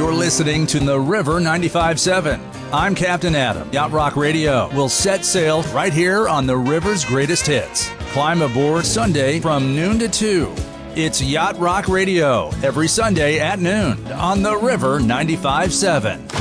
You're listening to the River 95.7. I'm Captain Adam. Yacht Rock Radio will set sail right here on the river's greatest hits. Climb aboard Sunday from noon to 2. It's Yacht Rock Radio every Sunday at noon on the River 95.7.